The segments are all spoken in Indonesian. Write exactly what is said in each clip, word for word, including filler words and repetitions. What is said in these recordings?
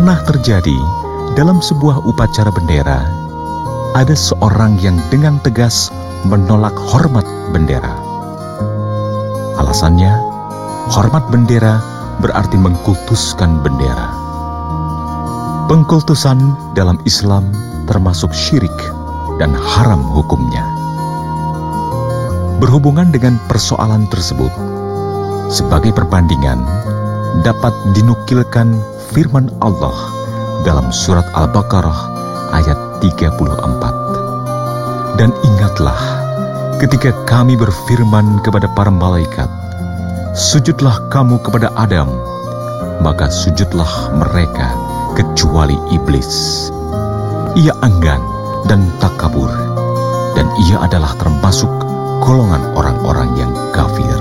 Pernah terjadi dalam sebuah upacara bendera, ada seorang yang dengan tegas menolak hormat bendera. Alasannya, hormat bendera berarti mengkultuskan bendera. Pengkultusan dalam Islam termasuk syirik dan haram hukumnya. Berhubungan dengan persoalan tersebut, sebagai perbandingan, dapat dinukilkan firman Allah dalam surat Al-Baqarah ayat tiga puluh empat. Dan ingatlah ketika kami berfirman kepada para malaikat, sujudlah kamu kepada Adam, maka sujudlah mereka kecuali iblis. Ia enggan dan takabur, dan ia adalah termasuk golongan orang-orang yang kafir.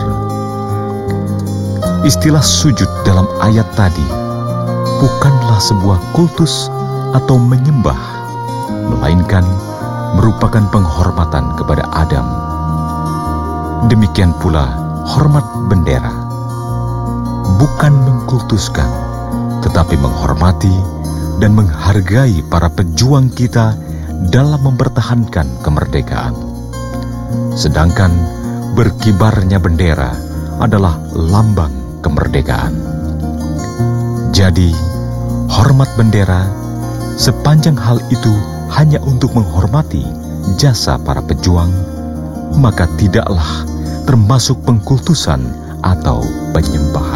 Istilah sujud dalam ayat tadi bukanlah sebuah kultus atau menyembah, melainkan merupakan penghormatan kepada Adam. Demikian pula hormat bendera, bukan mengkultuskan, tetapi menghormati dan menghargai para pejuang kita dalam mempertahankan kemerdekaan. Sedangkan berkibarnya bendera adalah lambang kemerdekaan. Jadi, hormat bendera sepanjang hal itu hanya untuk menghormati jasa para pejuang, maka tidaklah termasuk pengkultusan atau penyembahan.